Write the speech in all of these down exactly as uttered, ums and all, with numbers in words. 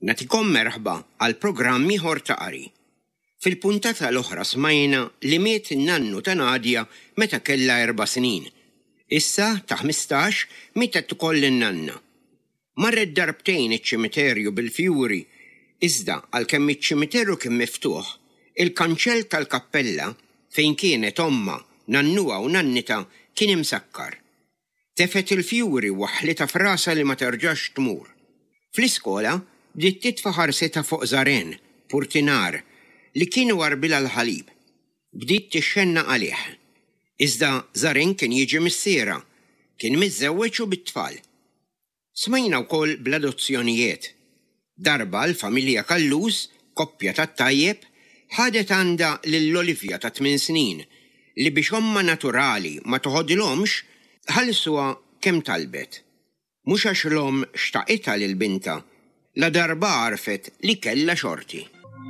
Natikom merħba għal programm ieħor ta' qari. Fil-puntata l-oħra smajna li miet in-nannu ta' Nadja meta kellha erba' snin. Issa ta' ħmistax mietet ukoll in-nanna. Marret darbtejn iċ-ċimiterju bil-fjuri, iżda għalkemm iċ-ċimiterju kien miftuħ, il-kanċell tal-kappella fejn kienet omma, nannuha u nannita kien imsakkar. Tefet il-fjuri waħlita f'rasha li ma terġax tmur. Fl-iskola bdiet titfa' ħarseta fuq Zaren, Purtinar, li kienu warbila l-ħalib. Bdiet tixxenna għalih. Iżda Zaren kien jiġi missiera, kien miżżewweġ u bit-tfal. Smajna wkoll bl-adozzjonijiet. Darba l-familja Kallus, koppja tat-Tajjeb, ħadet għandha lill-Olivia ta' tmien snin li biex omma naturali ma toħodilhomx ħallsuha kemm talbet. Mhux għax l-omm xtaqitha lill-binta, la darba għarfet li kellha xorti.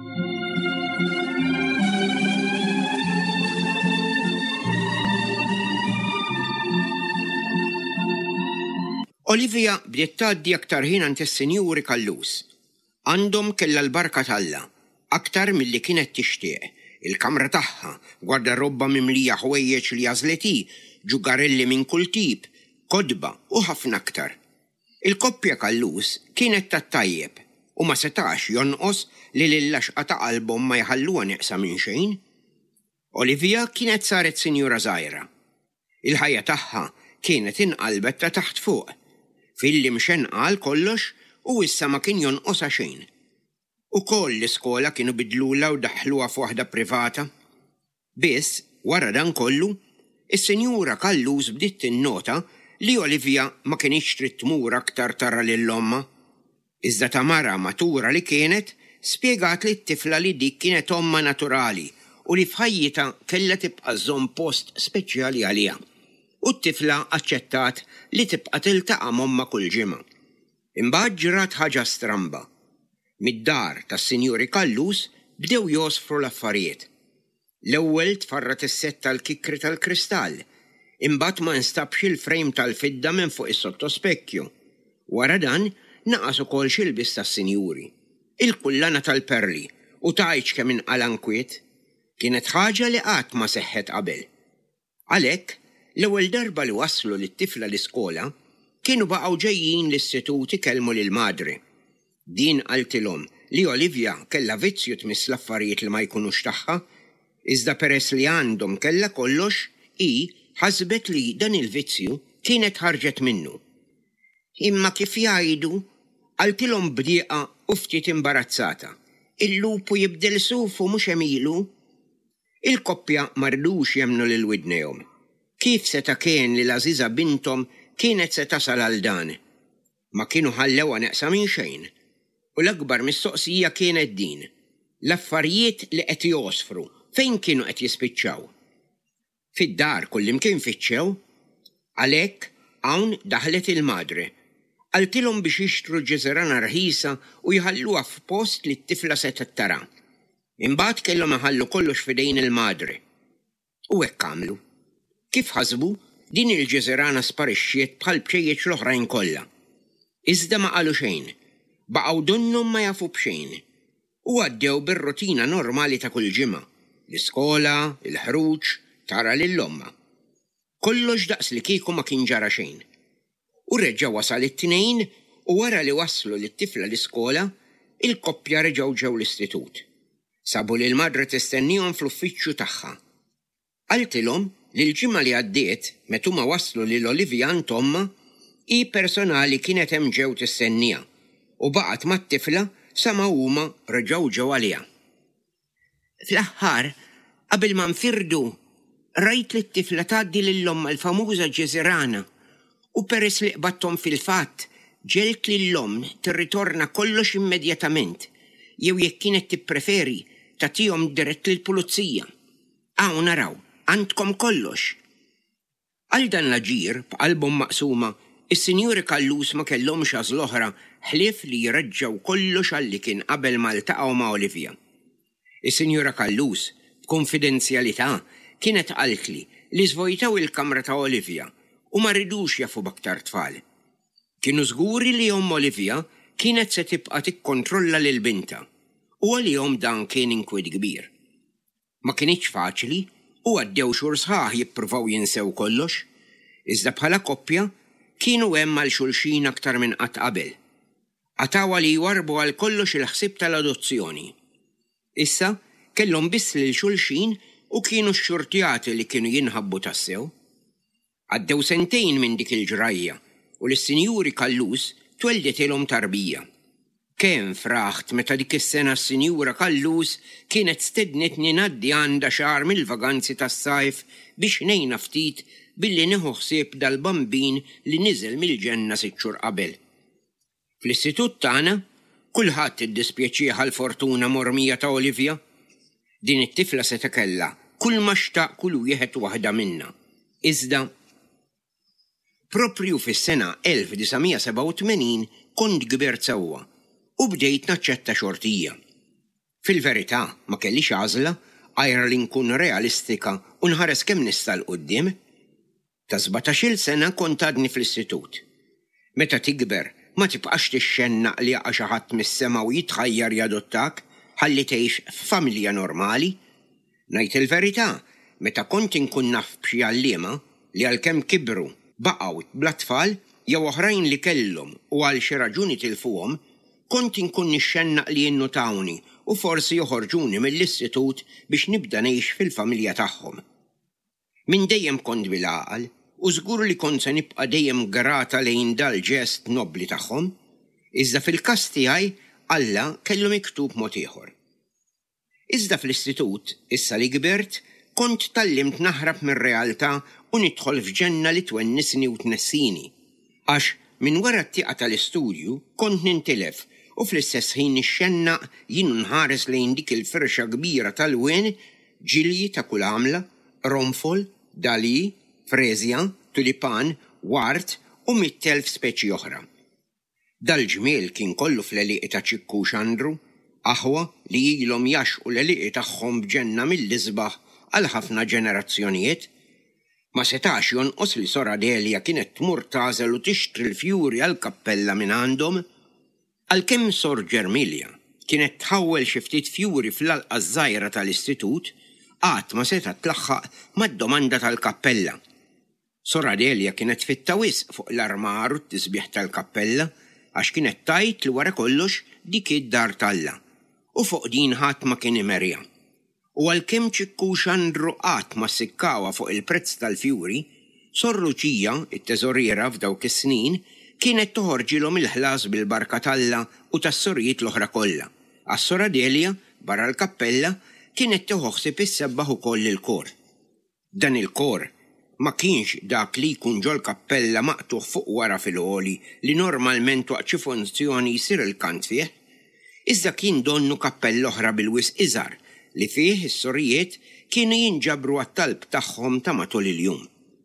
Olivia bdiet tgħaddi aktar ħin għand is-Sinjuri Kallus. Għandhom kellha l-barka talla, aktar milli kienet tixtieq. Il-kamra tagħha, gwardarobba mimlija ħwejjeġ li għażleti, ġugarelli minn kull tip, kodba u ħafna aktar. Il-koppja Kallus kienet tat-Tajjeb u ma setax jonqos li lill-laxqa ta' qalbhom ma jħalluha neqsa minn xejn. Olivia kienet saret sinjura żgħira. Il-ħajja tagħha kienet inqalbet ta' taħt fuq. Fil-imxen qal kollox u issa ma kien jonqosha xejn. Ukoll l-iskola kienu bidlula u daħluha f'waħda privata. Biss, wara dan kollu, is-Sinjura Kallus bdiet tinnota li Olivia ma kienx trid tmur aktar tara lill-omma. Iżda ta' mara matura li kienet, spjegat li t-tifla li dik kienet omma naturali u li f'ħajjita kellha tibqa' żomm post speċjali għaliha. U t-tifla aċċettat li tibqa' tiltaqa' momma kull ġimgħa. Imbagħad ġrat ħaġa stramba. Mid-dar tas-Sinjuri Kallus bdew josfru l-affarijiet. L-ewwel tfarrat is-sett tal-kikri tal-kristall, imbagħad ma nstabx il-frejm tal-fidda minn fuq is-sottospekju. Wara dan naqas ukoll xilbis tas-Sinjuri. Il-kullana tal-perli u tgħidx kemm inqal ankwiet kienet ħaġa li qatt ma seħħet qabel. Għalhekk l-ewwel darba li waslu lit-tifla l-iskola kienu baqgħu ġejjin l-istituti kelmu lill-madri. Din qaltilhom li Olivia kellha vizzju tmiss l-affarijiet li ma jkunux tagħha, iżda peress li għandhom kellha kollox, hi ħasbet li dan il-vizzju kienet ħarġet minnu. Imma kif jgħidu, qaltilhom bdieqa u ftit imbarazzata. Il-lupu jibdel sufu mhux emilu. Il-koppja ma rdux jemnu lil widnejhom. Kif seta' kien li l-Aziza bintom kienet se tasal għal dan. Ma kienu ħallewha neqsa minn xejn. U l-akbar mistoqsija kienet din. L-affarijiet li qed josfru fejn kienu qed jispiċċaw. Fid-dar kullimkien fiċċew, għalhekk hawn daħlet il-madre. Qaltilhom biex jixtru ġeżerana rħisa u jħalluha f'post li t-tifla seta' tara. Imbagħad kellhom iħallu kollox f'idejn il-madre. U hekk għamlu. Kif ħasbu, din il-ġeżerana sparixxiet bħal bċejjeċ l-oħrajn kollha. Iżda ma qalu xejn, baqgħu dunnhom ma jafu b'xejn. U għaddew bir-rutina normali ta' kull ġimgħa, l-iskola, il-ħruġ, tara lill-omma. Kollox daqs li kieku ma kien ġara xejn. U reġgħa wasal it-tnejn u wara li waslu lit-tifla l-iskola, il-koppja reġgħu ġew l-istitut. Sabu li l-madre tistennihom fl-uffiċċju tagħha. Qaltilhom li l-ġimgħa li għaddiet meta huma waslu lil Olivia għand omma, hi personali kienet hemm ġew tistennija u baqgħet mat-tifla sa ma huma reġgħu ġew għaliha. Fl-aħħar, qabel ma nfirdu, rajt li t-tifla tgħaddi lill-omma l-famuża ġeżerana u peress li qbadthom fil-fatt ġelt lill-omm tirritorna kollox immedjatament jew jekk kienet tippreferi tagħtihom dirett lill-pulizija. Hawn naraw, għandkom kollox. Għal dan l-aġir b'qalbhom maqsuma, is-Sinjuri Kallus ma kellhomx għażla oħra ħlief li jreġġgħu kollox għalli kien qabel ma ltaqgħu ma' Olivia. Is-Sinjura Kallus, b'konfidenzjalità, kienet qaltli li żvojtaw il-kamra ta' Olivia u ma rridux jafu b'aktar tfal. Kienu żguri li omm Olivia kienet se tibqa' tikkontrolla lil binta u għalihom dan kien inkwiet kbir. Ma kienx faċli u għaddew xhur sħaħ jippruvaw jinsew kollox, iżda bħala koppja kienu hemm għal xulxin aktar minn qatt qabel. Għatawa li jwarbu għal kollox il-ħsieb tal-adozzjoni. Issa kellhom biss lil xulxin u kienu x-xurtjati li kienu jinħabbu tassew. Għaddew sentejn minn dik il-ġrajja u l-Sinjuri Kallus tweldetilhom tarbija. Kemm fraħt meta dik is-sena s-Sinjura Kallus kienet stednitni ngħaddi għandha xahar mill-vaganzi tas-sajf biex ngħinha ftit billi nieħu ħsieb dal-bambin li niżel mill-ġenna sitt xhur qabel. Fl-istitut tagħna kulħadd iddispjaċieha l-fortuna mormija ta' Olivia. Din it-tifla se kellha kull ma xtaq kull wieħed waħda minnha. Iżda proprju fis-sena elf tisa' seba' u tmenin kont kbert sewwa u bdejt naċċetta xortija. Fil-verità ma kellix għażla għajra li nkun realistika u nħares kemm nista' l quddiem. Ta' sbatax-il sena kont għadni fl-istitut. Meta tikber ma tibqax tixxennaq li jaqa' xi ħadd mis-sema u jitħajjar jadottak ħalli tgħix f'familja normali. Ngħid il-verità, meta kont inkun naf b'xi għalliema li għalkemm kibru baqgħu bla tfal jew oħrajn li kellhom u għal xi raġuni tilfuhom, kont inkun nixxennaq li jinnutawni u forsi joħorġuni mill-istitut biex nibda ngħix fil-familja tagħhom. Min dejjem kont bil-għaqal u żgur li kont se nibqa' dejjem grata lejn dal-ġest nobbli tagħhom, iżda fil-każ tiegħi Alla kellu miktub mod ieħor. Iżda fl-istitut, issa li kbert, kont tallimt naħrab mir-realtà u nidħol f'ġenna li twennisni u tnessini. Għax minn wara t-tieqa tal-istudju kont nintilef u fl-istess ħin nixxennaq jien nħares lejn dik il-firxa kbira tal-wien, ġilji ta' kull għamla, romfol, dali, frezja, tulipan, wart u mittelf speċi oħra. Dal-ġmiel kien kollu fl-eliqi ta' ċikku xandru, aħwa li ilhom jaxqu l-eliqi tagħhom bġenna mill-isbaħ għal ħafna ġenerazzjonijiet. Ma setax jonqos li Sora Delia kienet tmur tażel u tixtri l-fjuri għall-kappella minn għandhom. Għalkemm Sor Ġermilja kienet tħawwel xi ftit fjuri fl-alqa żgħira tal-istitut, qatt ma seta' tlaħħaq mad-domanda tal-kappella. Sora Delia kienet fit-tawisq fuq l-armar u t-tisbieħ tal-kappella għax kienet tajt li wara kollox dik id-dar Alla u fuq din ħadd ma kien imerja. U għalkemm ċikku xandru qatt ma sikkawa fuq il-prezz tal-fjuri, Sor Luċija, it-teżoriera f'dawk is-snin, kienet toħorġilhom il-ħlas bil-barka Alla u tas-sorijiet l-oħra kollha. Għas-Sora Delia barra l-kappella kienet toħoħsib issebbaħ ukoll il-kor. Dan il-kor ma kienx dak li jkun ġol kappella maqtuħ fuq wara fil-għoli li normalment waqt xi funzjoni jsir il-kant fih, iżda kien donnu kappell oħra bil-wisq iżgħar li fih is-sorijiet kienu jinġabru għat-talb tagħhom ta' matul il-jum.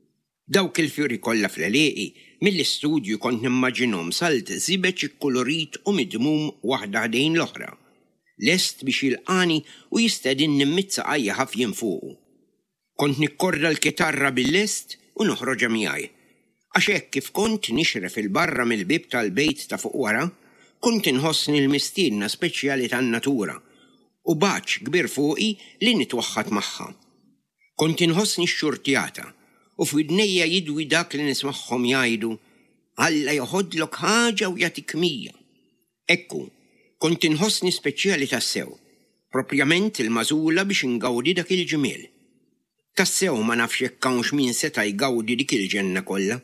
Dawk il-fjuri kollha fl-għalieqi mill-istudju kont nimmaġinhom salt żibeġ ikkolorit u midmum waħda ħdejn l-oħra, lest biex jilqani u jistedin nimmizza qajja ħafjin fuqu. Kont nikkorda l-kitarra bil-lest u noħroġa miegħi. Għax hekk kif kont nixref il-barra mill-bib tal-bejt ta' fuq wara, kont inħossni l-mistiedna speċjali tan-natura u baċ kbir fuqi li nitwaħħad magħha. Kont inħossni x-xurtjata u f'widnejja jidwi dak li nismagħhom jgħidu Alla joħodlok ħaġa u jagħtik mija. Ekku, kont inħossni speċjali tassew, propjament il-magħżula biex ingawdi dak il-ġimiel. Tassew ma nafx jekk hawnx min seta' jgawdi dik il-ġenna kollha.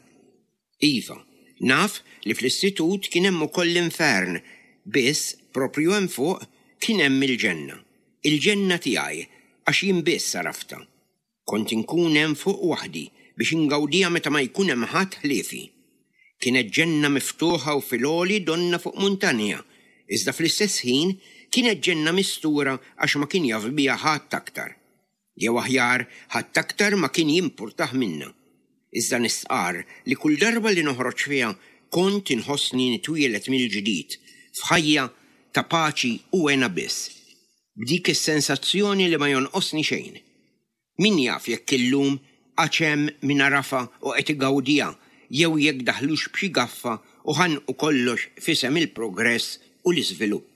Iva, naf li fl-istitut kien hemm ukoll infern, biss proprju hemm fuq kien hemm il-ġenna. Il-ġenna tiegħi għax jien biss sarafta. Kont inkun hemm fuq waħdi biex ingawdiha meta ma jkun hemm ħadd ħliefi. Kienet ġenna miftuħa u fil-għoli donna fuq muntanja, iżda fl-istess ħin kienet ġenna mistura għax ma kien jaf biha ħadd aktar. Jew aħjar ħadd aktar ma kien jimpurtah minna. Iżda nisqar li kull darba li noħroġ fiha kont inħossni nitwielet mill-ġdid f'ħajja ta' paċi u għena biss. B'dik is-sensazzjoni li ma jonqosni xejn. Min jaf jekk illum għax hemm min arafa u qed igawdiha jew jekk daħlux b'xi gaffa u ħanqu kollox fisem il-progress u l-iżvilupp.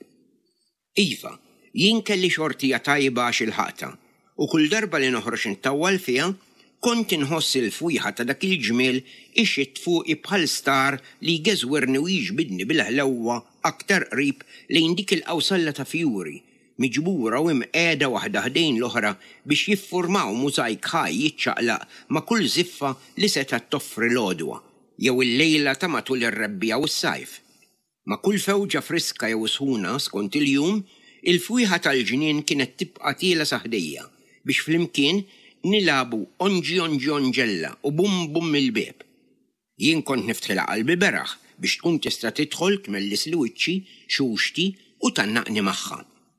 Iva, jien kelli xortija tajba għax il-ħaqta u kull darba li noħroġ intawwal fiha kont inħoss il-fwieħa ta' dak il-ġmiel ixit fuqi bħal star li jgeżwirni u jiġbidni bil-ħlewwa aktar qrib lejn dik il-qawsalla ta' fjuri, miġbura u imqiegħda waħda ħdejn l-oħra biex jiffurmaw mużajk ħaj jiċċaqlaq ma' kull ziffa li seta' toffri l-għodwa, jew il-lejla ta' matul ir-rebbija u s-sajf. Ma' kull fewġa friska jew sħuna skont il-jum, il-fwieħa tal-ġinien kienet tibqa' tiela saħdejja biex flimkien nilabu onġi onġi onġella u bum bum il-beb. Jien kont niftħilha qalbi beraħ biex tkun tista' tidħol tmellis l-wiċċi, xuxti u tannaqni magħha.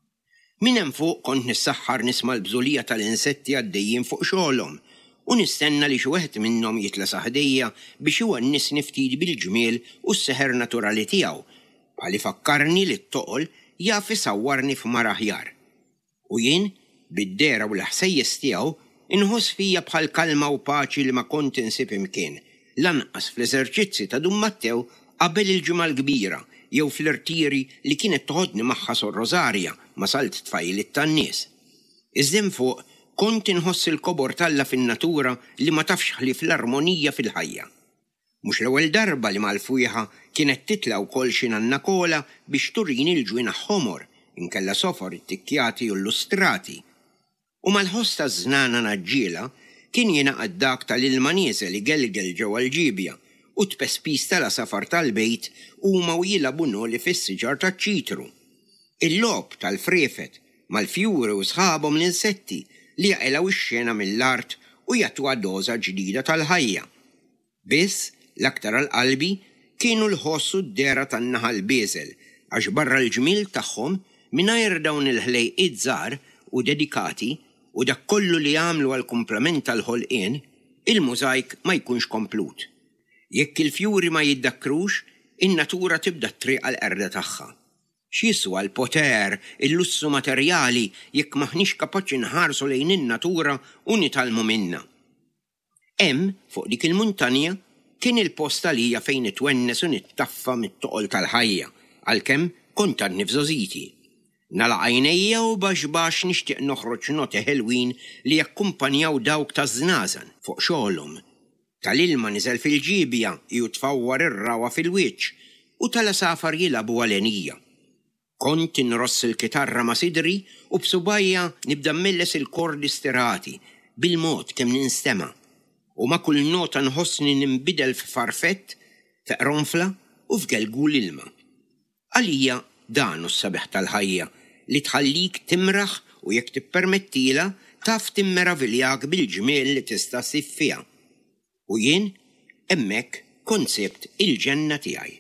Minn hemm fuq kont nissaħħar nisma' l-bżulija tal-insetti għaddejjin fuq xogħolhom u nistenna li xi wieħed minnhom jitla saħdejja biex iwannisni ftit bil-ġmiel u s-seħer naturali tiegħu bħal ifakkarni li t-toqol jaf isawwarni f'mar aħjar. U jien bid-dera u l-ħsejjes tiegħu inħoss fija bħal kalma u paċi li ma kont insib imkien, lanqas fl-eżerċizzi ta' Dum Mattew qabel il-ġimgħa l-kbira jew fl-irtieri li kienet toħodni magħha Sor Rosaria ma salt tfajlit tan-nies. Iżdem fuq kont inħoss il-kobor talla fin-natura li ma tafx ħlief l-armonija fil-ħajja. Mhux l-ewwel darba li mal-fwieħa kienet titla wkoll xi nanna kola biex turini l-ġwienaħ ħomor, inkella sofor it-tikkjati u l-lustrati. U mal-ħosta żnana naġġiela kien jingħaqad dak tal-ilma nieżel li gelgel ġewwa l-ġibja u tpespis tal-safar tal-bejt huma u jilagħbu noli fis-siġar taċ-ċitru. Il-lob tal-frefet mal-fjuri u sħabhom l-insetti li jaqilgħu ix-xena mill-art u jagħtuha doża ġdida tal-ħajja. Biss l-aktar għall-qalbi kienu l-ħossu d-dera tan-naħa l-beżel għax barra l-ġmiel tagħhom mingħajr dawn il-ħlejqiet żgħar u dedikati u dak kollu li għamlu għal komplement tal-ħolqien, il-mużajk ma jkunx komplut. Jekk il-fjuri ma jiddakkrux, in-natura tibda t-triq għal-qerda tagħha. X'jiswa l-poter, il-lussu materjali jekk maħniex kapaċi nħarsu lejn in-natura u nitalmu minna. Hemm fuq dik il-muntanja kien il-post għalija fejn itwennes u nittaffa mit-toqol tal-ħajja, għalkemm kont għadni f'żożiti. Nala għajnejja u baxbax nixtieq noħroġ noti ħelwin li jakkumpanjaw dawk ta' żnazan fuq xogħolhom. Tal-ilma niżel fil-ġibja ju tfawwar ir-rawa fil-wiċċ u tal-asafar jilagħbu għalenija. Kont inross il-kitarra ma' sidri u b'subajja nibda mmelles il-kordi stirati bil-mod kemm ninstema' u ma' kull nota nħossni nimbidel f'farfett, f'qronfla u f'gelgul ilma. Għalija dan s-sabiħ tal-ħajja li tħallik timraħ u jekk tippermettila taf timmeraviljak bil-ġmiel li tista' ssib fiha. U jien hemmhekk konsept il-ġenna tiegħi.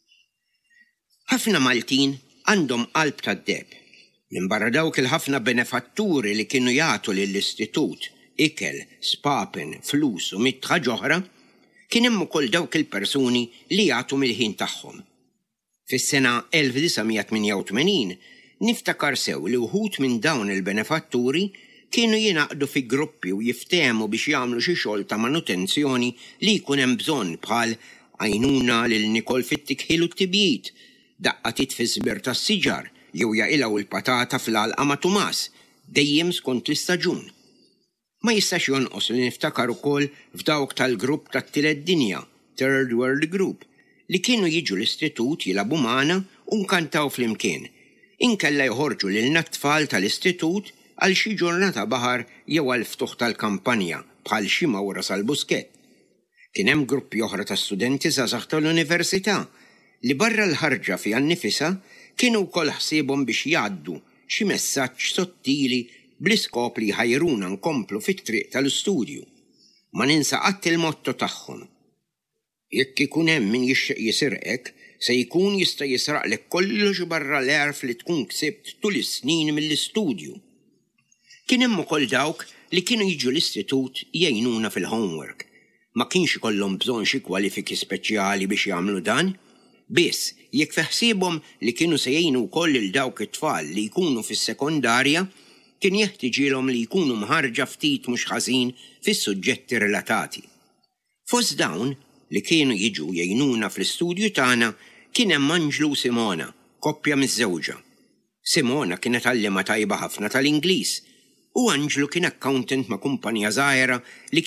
Ħafna Maltin għandhom qalb tad-deb. Minn barra dawk il-ħafna benefatturi li kienu jagħtu lill-istitut ikel, spapen, flus u mitħa ġoħra, kien hemm ukoll dawk il-persuni li jagħtu mill-ħin tagħhom. Fis-sena elf tisa' tminja u tmenin niftakar sew li wħud minn dawn il-benefatturi kienu jinaqdu fi gruppi u jiftehmu biex jagħmlu xi xogħol ta' manutenzjoni li jkun hemm bżonn bħal għajnuna lil Nikol fit-tikħil u t-tibjiet, daqqatit fi żbir tas-siġar jew jaqilgħu l-patata fl-għalqa ma' Tumas, dejjem skont l-istaġun. Ma jistax jonqos li niftakar ukoll f'dawk tal-grupp tat-tielet dinja, Third World Group, li kienu jiġu l-istitut jilagħbu magħna u nkantaw flimkien. Inkella jħorġu lilna t-tfal tal-istitut għal xi ġurnata baħar jew għal ftuħ tal-kampanja bħal xi mawra sal-buskett. Kien hemm gruppi oħra ta' studenti żgħażagħ tal-università li barra l-ħarġa fiha nnifisha kienu wkoll ħsiebhom biex jgħaddu xi messaġġ sottili bl-iskop li jħajruna nkomplu fit-triq tal-istudju. Ma ninsa qatt il-motto tagħhom. Jekk ikun hemm min jixtieq jisirqek, se jkun jista' jisraqlek kollox barra l-għerf li tkun ksibt tul is-snin mill-istudju. Kien hemm ukoll dawk li kienu jiġu l-istitut jgħinuna fil-homework. Ma kienx ikollhom bżonn xi kwalifiki speċjali biex jagħmlu dan, biss jekk feħsiebhom li kienu se jgħinu wkoll il dawk it-tfal li jkunu fis-sekondarja, kien jeħtieġilhom li jkunu mħarġa ftit mhux ħażin fis-suġġetti relatati. Fost dawn, li kienu jiġu jgħinuna fl-istudju tagħna kien hemm Anġlu u Simona, koppja miż-żewġa. Simona kienet għallima tajba ħafna tal-Ingliż u Anġlu kien accountant ma' kumpanija żgħira li